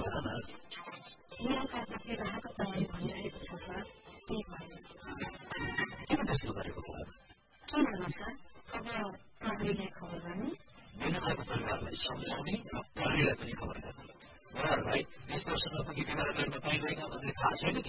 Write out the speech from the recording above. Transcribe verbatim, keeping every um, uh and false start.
भएर न नियमकानुसार राहत तयारी भइरहेको छ सर त्यही भयो किन त्यस्तो गरेको होला के भन्नु सर अब प्रहरीलाई खबर गर्ने विनताको परिवारलाई सम्झाउने र प्रहरीलाई पनि खबर गर्ने उहाँहरूलाई बीस वर्ष नपुगी विवाह गर्न पाइँदैन भन्ने थाहा छैन कि